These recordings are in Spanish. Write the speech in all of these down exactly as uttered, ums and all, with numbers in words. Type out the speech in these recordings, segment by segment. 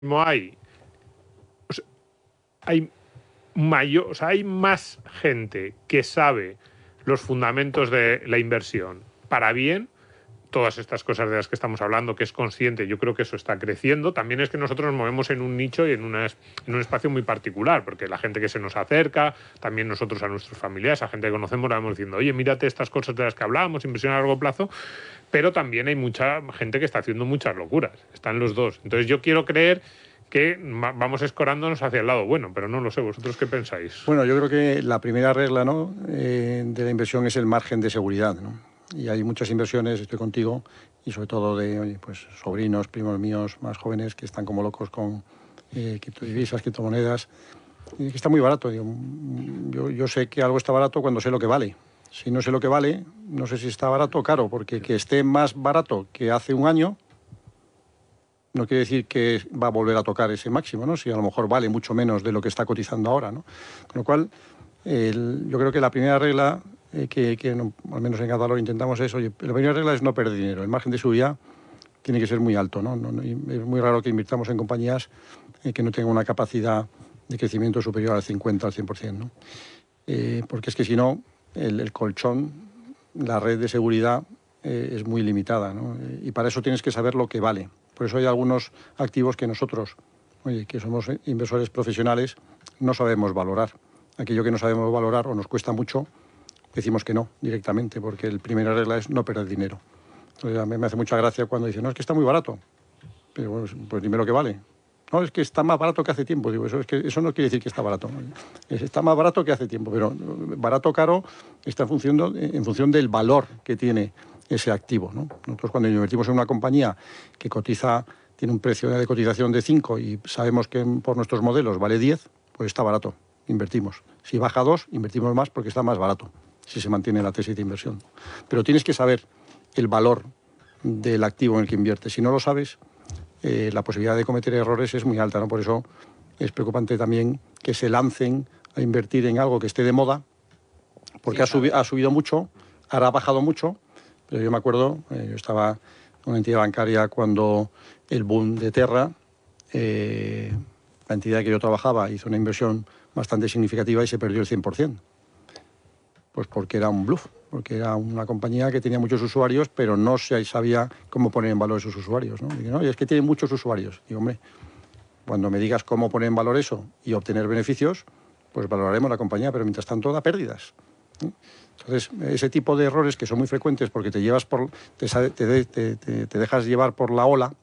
mismo hay, o sea, hay mayor, o sea, hay más gente que sabe los fundamentos de la inversión para bien, todas estas cosas de las que estamos hablando, que es consciente, yo creo que eso está creciendo. También es que nosotros nos movemos en un nicho y en, una, en un espacio muy particular, porque la gente que se nos acerca, también nosotros a nuestros familiares, a gente que conocemos, la vamos diciendo, oye, mírate estas cosas de las que hablábamos, inversión a largo plazo, pero también hay mucha gente que está haciendo muchas locuras, están los dos. Entonces yo quiero creer que vamos escorándonos hacia el lado bueno, pero no lo sé, ¿vosotros qué pensáis? Bueno, yo creo que la primera regla, ¿no?, eh, de la inversión es el margen de seguridad, ¿no? Y hay muchas inversiones, estoy contigo, y sobre todo de oye, pues, sobrinos, primos míos más jóvenes que están como locos con eh, criptodivisas, criptomonedas, y que está muy barato. Digo, yo, yo sé que algo está barato cuando sé lo que vale. Si no sé lo que vale, no sé si está barato o caro, porque que esté más barato que hace un año no quiere decir que va a volver a tocar ese máximo, ¿no? Si a lo mejor vale mucho menos de lo que está cotizando ahora, ¿no? Con lo cual, el, yo creo que la primera regla eh, que, que no, al menos en Gadvalor intentamos es, oye, la primera regla es no perder dinero. El margen de seguridad tiene que ser muy alto, ¿no? no, no es muy raro que invirtamos en compañías eh, que no tengan una capacidad de crecimiento superior al cincuenta, al cien por ciento, ¿no? Eh, porque es que si no, el, el colchón, la red de seguridad eh, es muy limitada, ¿no? Y para eso tienes que saber lo que vale. Por eso hay algunos activos que nosotros, oye, que somos inversores profesionales, no sabemos valorar. Aquello que no sabemos valorar o nos cuesta mucho, decimos que no directamente, porque la primera regla es no perder dinero. Entonces, a mí me hace mucha gracia cuando dicen, no, es que está muy barato. Pero bueno, pues dime lo que vale. No, es que está más barato que hace tiempo. Digo, eso, es que, eso no quiere decir que está barato. Está más barato que hace tiempo, pero barato o caro está en función, de, en función del valor que tiene ese activo, ¿no? Nosotros cuando invertimos en una compañía que cotiza, tiene un precio de cotización de cinco y sabemos que por nuestros modelos vale diez, pues está barato, invertimos. Si baja a dos, invertimos más porque está más barato, si se mantiene la tesis de inversión. Pero tienes que saber el valor del activo en el que inviertes. Si no lo sabes, eh, la posibilidad de cometer errores es muy alta, ¿no? Por eso es preocupante también que se lancen a invertir en algo que esté de moda, porque sí, ha, subi ha subido mucho, ahora ha bajado mucho, pero yo me acuerdo, eh, yo estaba en una entidad bancaria cuando el boom de Terra, eh, la entidad que yo trabajaba hizo una inversión bastante significativa y se perdió el cien por ciento. Pues porque era un bluff, porque era una compañía que tenía muchos usuarios, pero no se sabía cómo poner en valor esos usuarios, ¿no? Y, ¿no? y es que tiene muchos usuarios. Digo, hombre, cuando me digas cómo poner en valor eso y obtener beneficios, pues valoraremos la compañía, pero mientras tanto da pérdidas, ¿no? Entonces, ese tipo de errores que son muy frecuentes porque te llevas por, te, te, te, te dejas llevar por la ola,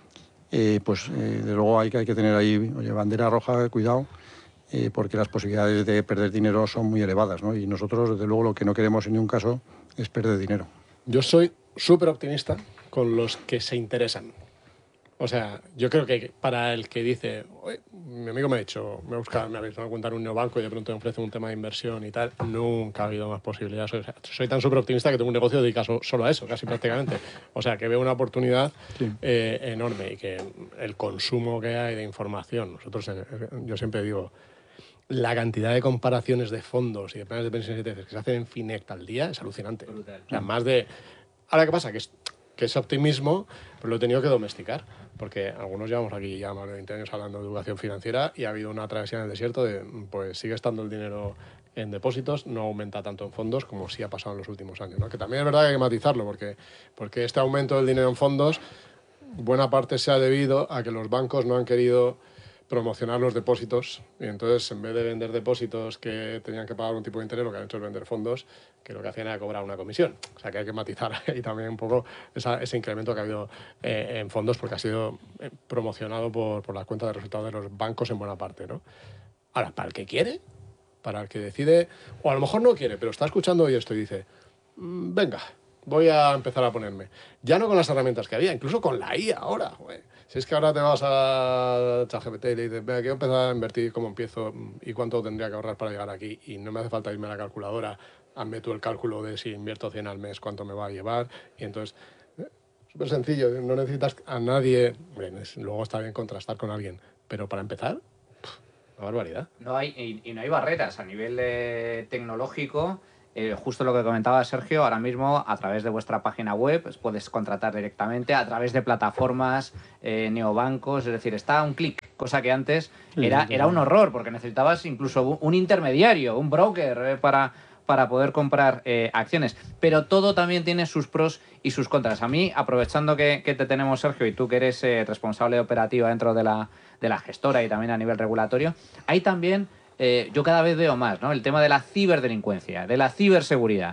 eh, pues eh, de luego hay que, hay que tener ahí, oye, bandera roja, cuidado, eh, porque las posibilidades de perder dinero son muy elevadas, ¿no? Y nosotros, desde luego, lo que no queremos en ningún caso es perder dinero. Yo soy súper optimista con los que se interesan. O sea, yo creo que para el que dice, mi amigo me ha dicho, me ha buscado, me ha visto contar un neobanco y de pronto me ofrece un tema de inversión y tal, nunca ha habido más posibilidades. O sea, soy tan súper optimista que tengo un negocio dedicado solo a eso, casi prácticamente. O sea, que veo una oportunidad sí. eh, enorme y que el consumo que hay de información, nosotros, eh, yo siempre digo, la cantidad de comparaciones de fondos y de planes de pensiones que se hacen en Finect al día es alucinante. Brutal. O sea, más de... Ahora, ¿qué pasa? Que, es, que ese optimismo pues lo he tenido que domesticar, porque algunos llevamos aquí ya más de veinte años hablando de educación financiera y ha habido una travesía en el desierto de, pues sigue estando el dinero en depósitos, no aumenta tanto en fondos como sí ha pasado en los últimos años, ¿no? Que también es verdad que hay que matizarlo, porque, porque este aumento del dinero en fondos, buena parte se ha debido a que los bancos no han querido promocionar los depósitos y entonces en vez de vender depósitos que tenían que pagar un tipo de interés, lo que han hecho es vender fondos que lo que hacían era cobrar una comisión. O sea que hay que matizar ahí también un poco esa, ese incremento que ha habido eh, en fondos porque ha sido eh, promocionado por, por las cuentas de resultados de los bancos en buena parte, ¿no? Ahora, para el que quiere, para el que decide, o a lo mejor no quiere, pero está escuchando hoy esto y dice, mmm, venga, voy a empezar a ponerme. Ya no con las herramientas que había, incluso con la I A ahora, güey. Si es que ahora te vas a ChatGPT y le dices, venga, quiero empezar a invertir, ¿cómo empiezo? ¿Y cuánto tendría que ahorrar para llegar aquí? Y no me hace falta irme a la calculadora, hazme tú el cálculo de si invierto cien al mes, cuánto me va a llevar. Y entonces, súper sencillo, no necesitas a nadie. Bueno, luego está bien contrastar con alguien, pero para empezar, pff, una barbaridad. No hay, y, y no hay barreras a nivel eh, tecnológico. Eh, justo lo que comentaba Sergio, ahora mismo a través de vuestra página web pues, puedes contratar directamente a través de plataformas, eh, neobancos, es decir, está a un clic, cosa que antes Sí, era, sí, era un horror porque necesitabas incluso un, un intermediario, un broker eh, para, para poder comprar eh, acciones. Pero todo también tiene sus pros y sus contras. A mí, aprovechando que, que te tenemos, Sergio, y tú que eres eh, responsable de operativa dentro de la, de la gestora y también a nivel regulatorio, hay también... Eh, yo cada vez veo más, ¿no? El tema de la ciberdelincuencia, de la ciberseguridad.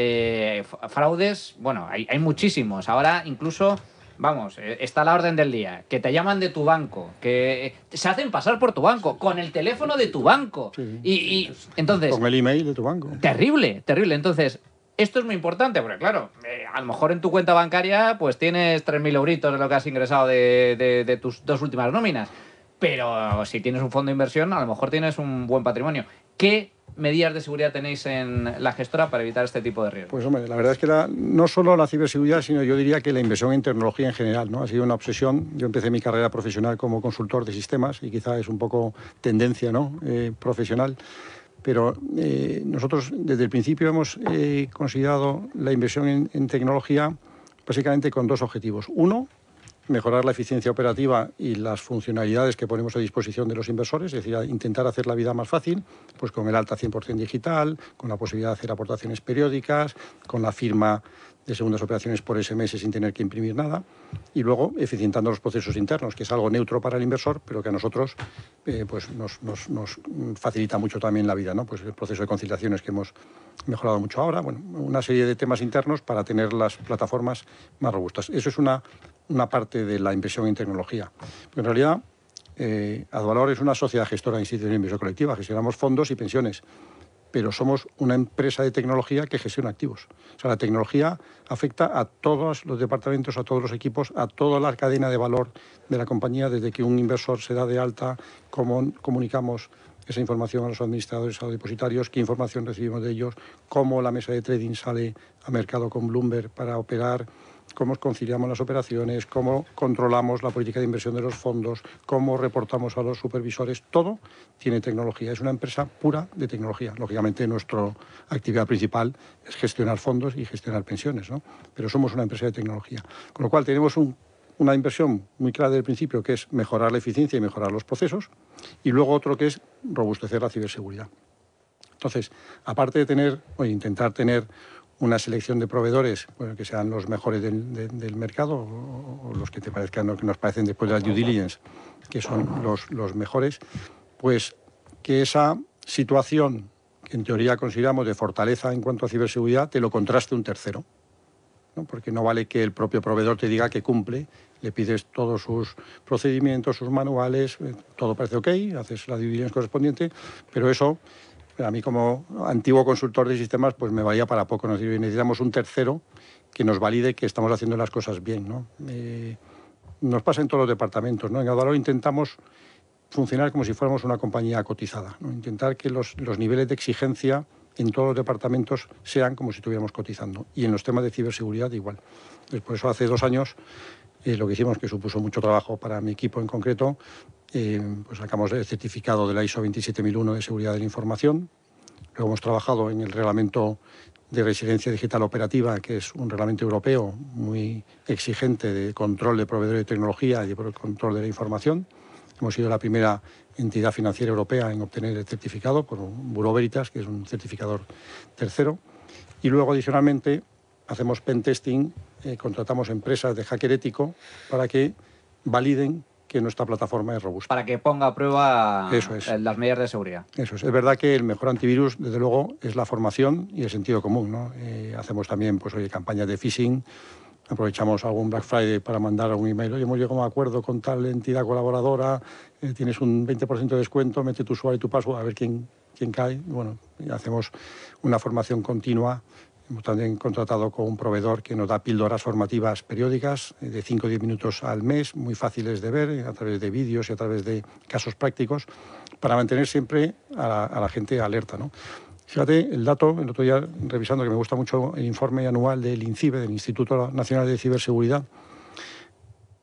Eh, fraudes, bueno, hay, hay muchísimos. Ahora incluso, vamos, eh, está a la orden del día. Que te llaman de tu banco, que se hacen pasar por tu banco, con el teléfono de tu banco. Sí. Y, y entonces... Con el email de tu banco. Terrible, terrible. Entonces... Esto es muy importante, porque claro, eh, a lo mejor en tu cuenta bancaria pues tienes tres mil euritos de lo que has ingresado de, de, de tus dos últimas nóminas. Pero si tienes un fondo de inversión, a lo mejor tienes un buen patrimonio. ¿Qué medidas de seguridad tenéis en la gestora para evitar este tipo de riesgos? Pues hombre, la verdad es que la, no solo la ciberseguridad, sino yo diría que la inversión en tecnología en general, ¿no? Ha sido una obsesión. Yo empecé mi carrera profesional como consultor de sistemas y quizá es un poco tendencia, ¿no? eh, profesional. Pero eh, nosotros desde el principio hemos eh, considerado la inversión en, en tecnología básicamente con dos objetivos. Uno, mejorar la eficiencia operativa y las funcionalidades que ponemos a disposición de los inversores, es decir, intentar hacer la vida más fácil, pues con el alta cien por ciento digital, con la posibilidad de hacer aportaciones periódicas, con la firma de segundas operaciones por ese eme ese sin tener que imprimir nada, y luego eficientando los procesos internos, que es algo neutro para el inversor, pero que a nosotros eh, pues nos, nos, nos facilita mucho también la vida, ¿no? Pues el proceso de conciliaciones que hemos mejorado mucho ahora, bueno, una serie de temas internos para tener las plataformas más robustas. Eso es una, una parte de la inversión en tecnología. Pero en realidad, eh, Advalor es una sociedad gestora de instituciones de inversión colectiva, gestionamos fondos y pensiones, pero somos una empresa de tecnología que gestiona activos. O sea, la tecnología afecta a todos los departamentos, a todos los equipos, a toda la cadena de valor de la compañía, desde que un inversor se da de alta, cómo comunicamos esa información a los administradores, a los depositarios, qué información recibimos de ellos, cómo la mesa de trading sale a mercado con Bloomberg para operar, cómo conciliamos las operaciones, cómo controlamos la política de inversión de los fondos, cómo reportamos a los supervisores. Todo tiene tecnología. Es una empresa pura de tecnología. Lógicamente, nuestra actividad principal es gestionar fondos y gestionar pensiones, ¿no? Pero somos una empresa de tecnología. Con lo cual, tenemos un, una inversión muy clara desde el principio, que es mejorar la eficiencia y mejorar los procesos, y luego otro que es robustecer la ciberseguridad. Entonces, aparte de tener o intentar tener una selección de proveedores, bueno, que sean los mejores del, de, del mercado o, o los que te parezcan, o que nos parecen después de la due diligence, que son los, los mejores, pues que esa situación que en teoría consideramos de fortaleza en cuanto a ciberseguridad, te lo contraste un tercero, ¿no? Porque no vale que el propio proveedor te diga que cumple, le pides todos sus procedimientos, sus manuales, todo parece ok, haces la due diligence correspondiente, pero eso... A mí, como antiguo consultor de sistemas, pues me valía para poco. Necesitamos un tercero que nos valide que estamos haciendo las cosas bien, ¿no? Eh, nos pasa en todos los departamentos, ¿no? En Advalor intentamos funcionar como si fuéramos una compañía cotizada, ¿no? Intentar que los, los niveles de exigencia en todos los departamentos sean como si estuviéramos cotizando. Y en los temas de ciberseguridad igual. Pues por eso hace dos años eh, lo que hicimos, que supuso mucho trabajo para mi equipo en concreto, Eh, pues sacamos el certificado de la ISO veintisiete mil uno de seguridad de la información. Luego hemos trabajado en el reglamento de resiliencia digital operativa, que es un reglamento europeo muy exigente de control de proveedores de tecnología y de control de la información. Hemos sido la primera entidad financiera europea en obtener el certificado por un Bureau Veritas, que es un certificador tercero. Y luego, adicionalmente, hacemos pen testing, eh, contratamos empresas de hacker ético para que validen que nuestra plataforma es robusta. Para que ponga a prueba Eso es. las medidas de seguridad. Eso es. Es verdad que el mejor antivirus, desde luego, es la formación y el sentido común, ¿no? Eh, hacemos también, pues, oye, campañas de phishing, aprovechamos algún Black Friday para mandar algún email, oye, hemos llegado a un acuerdo con tal entidad colaboradora, eh, tienes un veinte por ciento de descuento, mete tu usuario y tu password, a ver quién, quién cae. Bueno, hacemos una formación continua. Hemos también contratado con un proveedor que nos da píldoras formativas periódicas de cinco o diez minutos al mes, muy fáciles de ver, a través de vídeos y a través de casos prácticos, para mantener siempre a la, a la gente alerta, ¿no? Fíjate, el dato, el otro día revisando, que me gusta mucho el informe anual del INCIBE, del Instituto Nacional de Ciberseguridad,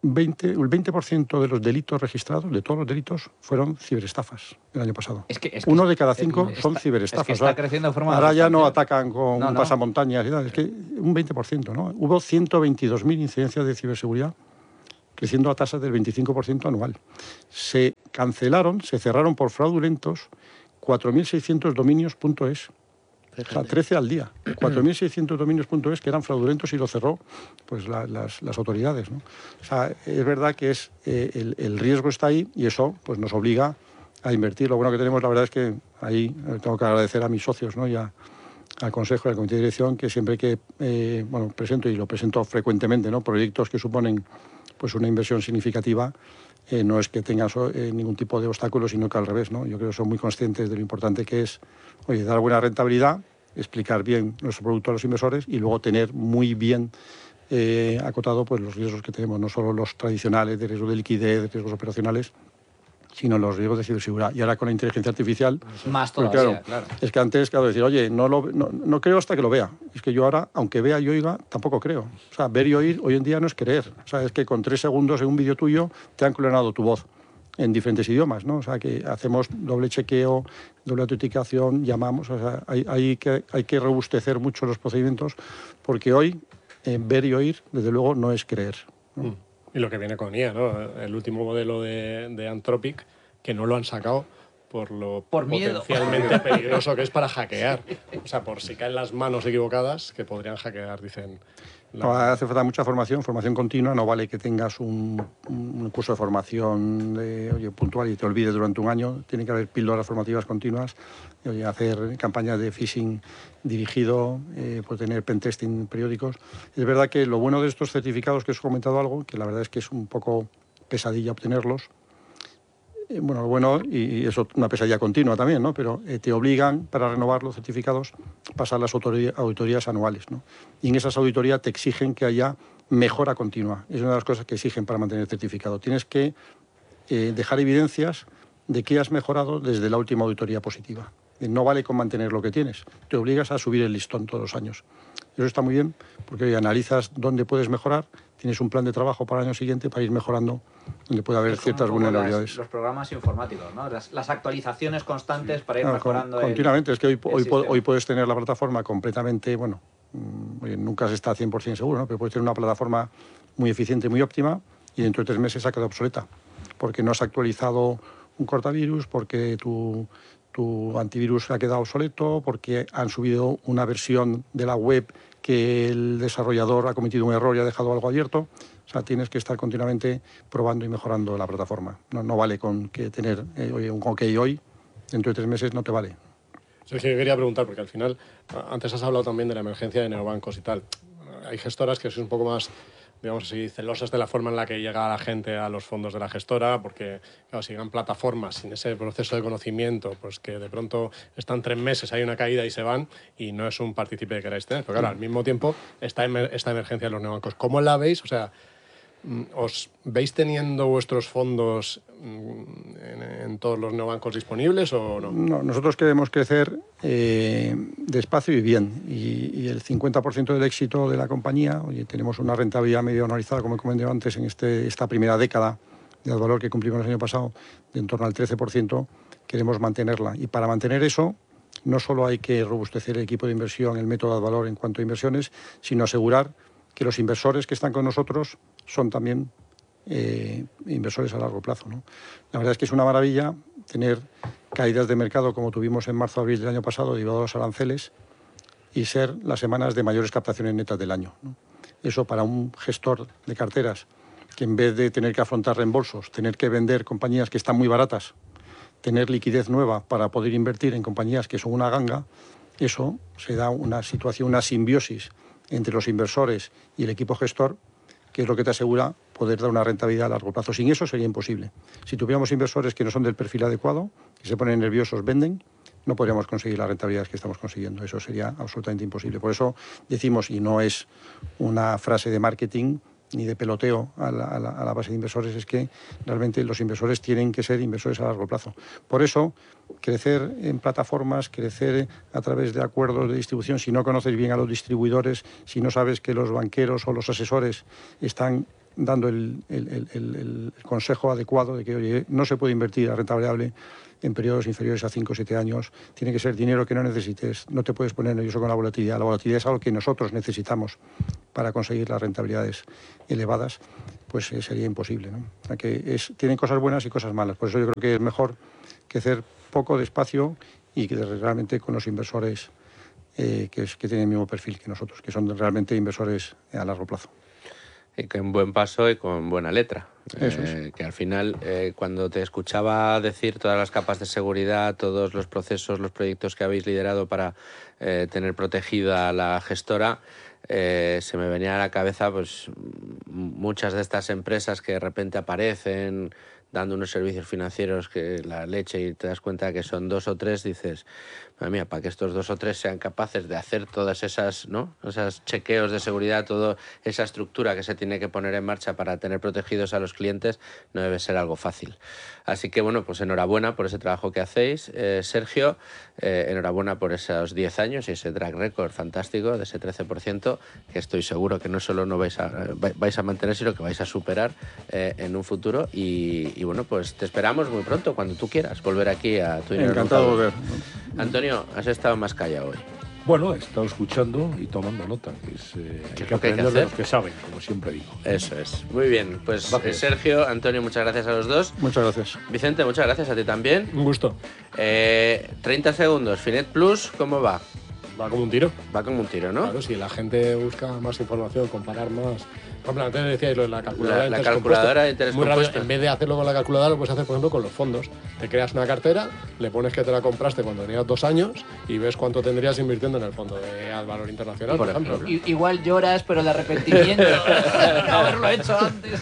veinte, el veinte por ciento de los delitos registrados, de todos los delitos, fueron ciberestafas el año pasado. Es que, es que Uno de cada cinco está, son ciberestafas. Es que está creciendo de forma ahora ya no sustancial. atacan con No, no. pasamontañas y tal. Es que un veinte por ciento, ¿no? Hubo ciento veintidós mil incidencias de ciberseguridad, creciendo a tasas del veinticinco por ciento anual. Se cancelaron, se cerraron por fraudulentos cuatro mil seiscientos dominios punto es. O sea, trece al día. cuatro mil seiscientos dominios punto es que eran fraudulentos y lo cerró pues la, las, las autoridades, ¿no? O sea, es verdad que es eh, el, el riesgo está ahí y eso pues nos obliga a invertir. Lo bueno que tenemos, la verdad es que ahí tengo que agradecer a mis socios, ¿no? Y a, al Consejo y al Comité de Dirección, que siempre que eh, bueno, presento, y lo presento frecuentemente, ¿no? Proyectos que suponen pues una inversión significativa, eh, no es que tengan so, eh, ningún tipo de obstáculo, sino que al revés, ¿no? Yo creo que son muy conscientes de lo importante que es, oye, dar buena rentabilidad, explicar bien nuestro producto a los inversores y luego tener muy bien eh, acotado pues los riesgos que tenemos, no solo los tradicionales de riesgo de liquidez, de riesgos operacionales, sino los riesgos de ciberseguridad. Y ahora con la inteligencia artificial... Más pues, todavía, claro, claro. Es que antes, claro, decir, oye, no, lo, no, no creo hasta que lo vea. Es que yo ahora, aunque vea y oiga, tampoco creo. O sea, ver y oír hoy en día no es creer. O sea, es que con tres segundos en un vídeo tuyo te han clonado tu voz en diferentes idiomas, ¿no? O sea, que hacemos doble chequeo, doble autenticación, llamamos... O sea, hay, hay, que, hay que robustecer mucho los procedimientos porque hoy eh, ver y oír, desde luego, no es creer, ¿no? Mm. Y lo que viene con I A, ¿no? El último modelo de, de Anthropic, que no lo han sacado por lo Por miedo. potencialmente peligroso que es para hackear. O sea, por si caen las manos equivocadas, que podrían hackear, dicen. La... No, hace falta mucha formación, formación continua. No vale que tengas un, un curso de formación de, oye, puntual y te olvides durante un año. Tiene que haber píldoras formativas continuas. Y, oye, hacer campañas de phishing dirigido, eh, pues tener pentesting periódicos. Es verdad que lo bueno de estos certificados, que os he comentado algo, que la verdad es que es un poco pesadilla obtenerlos. Eh, bueno, lo bueno, y eso una pesadilla continua también, ¿no? Pero eh, te obligan, para renovar los certificados, pasar las autoría, auditorías anuales, ¿no? Y en esas auditorías te exigen que haya mejora continua. Es una de las cosas que exigen para mantener el certificado. Tienes que eh, dejar evidencias de que has mejorado desde la última auditoría positiva. Eh, no vale con mantener lo que tienes. Te obligas a subir el listón todos los años. Eso está muy bien, porque hoy analizas dónde puedes mejorar, tienes un plan de trabajo para el año siguiente para ir mejorando donde puede haber ciertas vulnerabilidades. Las, los programas informáticos, ¿no? Las, las actualizaciones constantes para ir no, mejorando. Con, continuamente, el, es que hoy, hoy, hoy puedes tener la plataforma completamente, bueno, oye, nunca se está cien por ciento seguro, ¿no? Pero puedes tener una plataforma muy eficiente, muy óptima, y dentro de tres meses ha quedado obsoleta, porque no has actualizado un cortavirus, porque tu, tu antivirus ha quedado obsoleto, porque han subido una versión de la web que el desarrollador ha cometido un error y ha dejado algo abierto. O sea, tienes que estar continuamente probando y mejorando la plataforma. No, no vale con que tener eh, oye, un OK hoy, dentro de tres meses no te vale. Sergio, yo quería preguntar, porque al final, antes has hablado también de la emergencia de neobancos y tal. Hay gestoras que son un poco más, digamos así, celosas de la forma en la que llega la gente a los fondos de la gestora, porque, claro, si llegan plataformas sin ese proceso de conocimiento, pues que de pronto están tres meses, hay una caída y se van, y no es un partícipe que queráis tener. Pero claro, al mismo tiempo está esta emergencia de los neobancos. ¿Cómo la veis? O sea, ¿os veis teniendo vuestros fondos en, en todos los neobancos disponibles o no? No, nosotros queremos crecer eh, despacio y bien. Y, y el cincuenta por ciento del éxito de la compañía, oye, tenemos una rentabilidad medio anualizada, como he comentado antes, en este, esta primera década de Advalor que cumplimos el año pasado, de en torno al trece por ciento, queremos mantenerla. Y para mantener eso, no solo hay que robustecer el equipo de inversión, el método Advalor en cuanto a inversiones, sino asegurar que los inversores que están con nosotros son también eh, inversores a largo plazo, ¿no? La verdad es que es una maravilla tener caídas de mercado como tuvimos en marzo-abril del año pasado debido a los aranceles y ser las semanas de mayores captaciones netas del año, ¿no? Eso para un gestor de carteras que en vez de tener que afrontar reembolsos, tener que vender compañías que están muy baratas, tener liquidez nueva para poder invertir en compañías que son una ganga, eso se da una situación, una simbiosis entre los inversores y el equipo gestor, que es lo que te asegura poder dar una rentabilidad a largo plazo. Sin eso sería imposible. Si tuviéramos inversores que no son del perfil adecuado, que se ponen nerviosos, venden, no podríamos conseguir las rentabilidades que estamos consiguiendo. Eso sería absolutamente imposible. Por eso decimos, y no es una frase de marketing ni de peloteo a la, a la, a la base de inversores, es que realmente los inversores tienen que ser inversores a largo plazo. Por eso, crecer en plataformas, crecer a través de acuerdos de distribución, si no conoces bien a los distribuidores, si no sabes que los banqueros o los asesores están dando el, el, el, el, el consejo adecuado de que, oye, no se puede invertir a renta variable en periodos inferiores a cinco o siete años, tiene que ser dinero que no necesites, no te puedes poner nervioso con la volatilidad. La volatilidad es algo que nosotros necesitamos para conseguir las rentabilidades elevadas, pues eh, sería imposible, ¿no? O sea, que es, tienen cosas buenas y cosas malas, por eso yo creo que es mejor que hacer poco, despacio y que realmente con los inversores eh, que, es, que tienen el mismo perfil que nosotros, que son realmente inversores a largo plazo. Y con buen paso y con buena letra. Eso es. Eh, que al final, eh, cuando te escuchaba decir todas las capas de seguridad, todos los procesos, los proyectos que habéis liderado para eh, tener protegida la gestora, eh, se me venía a la cabeza pues muchas de estas empresas que de repente aparecen dando unos servicios financieros que la leche y te das cuenta que son dos o tres, dices, madre mía, para que estos dos o tres sean capaces de hacer todas esas, ¿no? Esos chequeos de seguridad, toda esa estructura que se tiene que poner en marcha para tener protegidos a los clientes, no debe ser algo fácil. Así que, bueno, pues enhorabuena por ese trabajo que hacéis, eh, Sergio, eh, enhorabuena por esos diez años y ese track record fantástico de ese trece por ciento, que estoy seguro que no solo no vais a, vais a mantener, sino que vais a superar eh, en un futuro y, y, bueno, pues te esperamos muy pronto, cuando tú quieras, volver aquí a tu dinero. Encantado de volver. Antonio, has estado más callado hoy. Bueno, he estado escuchando y tomando nota. Que es, eh, hay que lo que hay que aprender de hacer. los que saben, como siempre digo. Eso es. Muy bien. Pues Gracias. eh, Sergio, Antonio, muchas gracias a los dos. Muchas gracias. Vicente, muchas gracias a ti también. Un gusto. Eh, treinta segundos. Finet Plus, ¿cómo va? Va como un tiro. Va como un tiro, ¿no? Claro, si la gente busca más información, comparar más. Por ejemplo, antes decíais lo de la calculadora La- de la interés calculadora de compuesto. interés Muy rápido, compuesto. en vez de hacerlo con la calculadora, lo puedes hacer, por ejemplo, con los fondos. Te creas una cartera, le pones que te la compraste cuando tenías dos años y ves cuánto tendrías invirtiendo en el fondo de Ad Valor Internacional, por, Por ejemplo. ejemplo. I- Igual lloras, pero el arrepentimiento no haberlo hecho antes.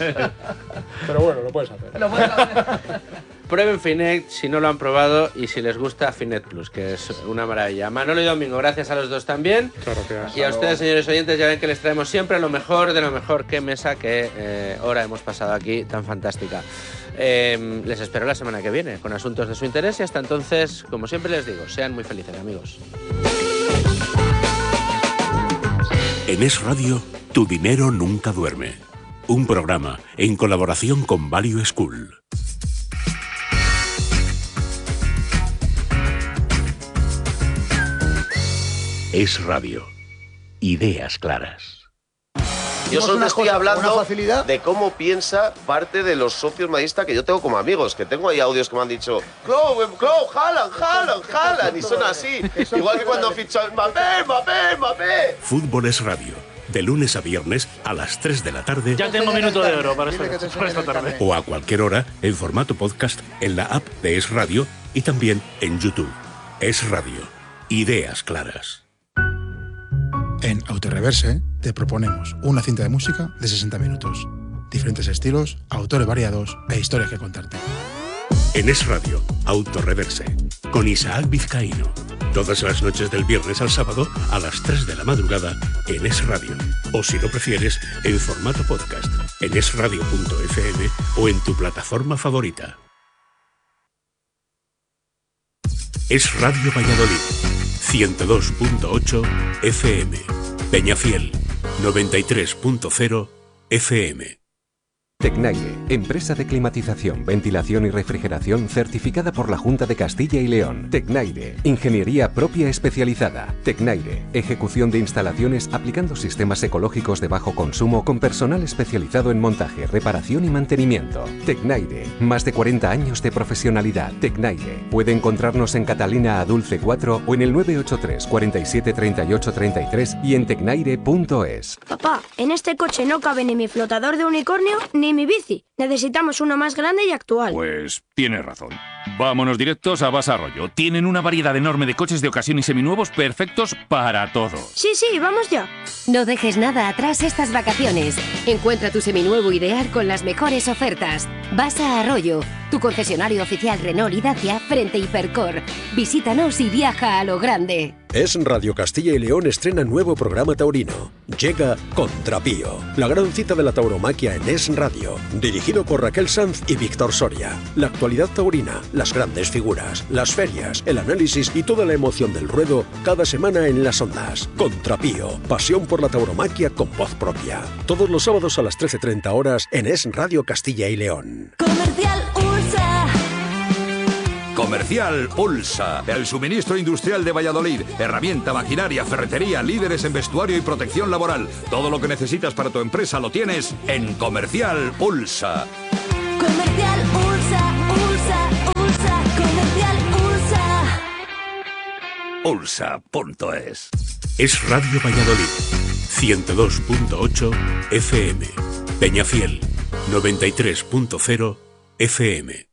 Pero bueno, lo puedes hacer. Lo puedes hacer. Prueben Finet si no lo han probado y si les gusta Finet Plus, que es una maravilla. Manolo y Domingo, gracias a los dos también. Claro que Y a ustedes, señores oyentes, ya ven que les traemos siempre lo mejor de lo mejor. Qué mesa, qué eh, hora hemos pasado aquí tan fantástica. Eh, les espero la semana que viene con asuntos de su interés y hasta entonces, como siempre les digo, sean muy felices, amigos. En Es Radio, tu dinero nunca duerme. Un programa en colaboración con Value School. Es Radio. Ideas claras. Yo solo te una estoy cosa, hablando una facilidad. de cómo piensa parte de los socios madridistas que yo tengo como amigos, que tengo ahí audios que me han dicho Clow, Clow, Haaland, Haaland, Haaland, y son así. Igual que cuando fichó Mbappé, Mbappé, Mbappé. Fútbol es Radio. De lunes a viernes a las tres de la tarde Ya tengo minuto de oro para esta, para esta tarde. o a cualquier hora en formato podcast en la app de Es Radio y también en YouTube. Es Radio. Ideas claras. En Autoreverse te proponemos una cinta de música de sesenta minutos. Diferentes estilos, autores variados e historias que contarte. En Es Radio, Autorreverse, con Isaac Vizcaíno. Todas las noches del viernes al sábado a las tres de la madrugada en Es Radio. O si lo prefieres, en formato podcast, en esradio punto efe eme o en tu plataforma favorita. Es Radio Valladolid, ciento dos punto ocho efe eme. Peñafiel, noventa y tres punto cero efe eme. Tecnaire, empresa de climatización, ventilación y refrigeración certificada por la Junta de Castilla y León. Tecnaire, ingeniería propia especializada. Tecnaire, ejecución de instalaciones aplicando sistemas ecológicos de bajo consumo con personal especializado en montaje, reparación y mantenimiento. Tecnaire, más de cuarenta años de profesionalidad. Tecnaire, puede encontrarnos en Catalina a Dulce cuatro o en el nueve ocho tres, cuarenta y siete, treinta y ocho, treinta y tres y en tecnaire punto es. Papá, en este coche no cabe ni mi flotador de unicornio ni mi bici. Necesitamos uno más grande y actual. Pues tienes razón. Vámonos directos a Basa Arroyo. Tienen una variedad enorme de coches de ocasión y seminuevos perfectos para todo. Sí, sí, vamos ya. No dejes nada atrás estas vacaciones. Encuentra tu seminuevo ideal con las mejores ofertas. Basa Arroyo, tu concesionario oficial Renault y Dacia frente a Hipercor. Visítanos y viaja a lo grande. Es Radio Castilla y León estrena nuevo programa taurino. Llega Contrapío, la gran cita de la tauromaquia en Es Radio, dirigido por Raquel Sanz y Víctor Soria. La actualidad taurina, las grandes figuras, las ferias, el análisis y toda la emoción del ruedo cada semana en las ondas. Contrapío, pasión por la tauromaquia con voz propia. Todos los sábados a las trece treinta horas en Es Radio Castilla y León. Comercial Ursa. Comercial Ulsa, el suministro industrial de Valladolid. Herramienta, maquinaria, ferretería, líderes en vestuario y protección laboral. Todo lo que necesitas para tu empresa lo tienes en Comercial Ulsa. Comercial Ursa, Ursa, Ursa, Comercial Ursa. Ulsa punto es. Es Radio Valladolid, ciento dos punto ocho F M. Peñafiel, noventa y tres punto cero F M.